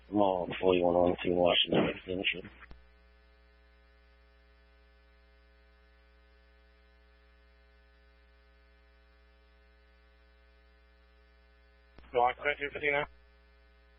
Mall 4112 Washington Extension. Go on, 250 now.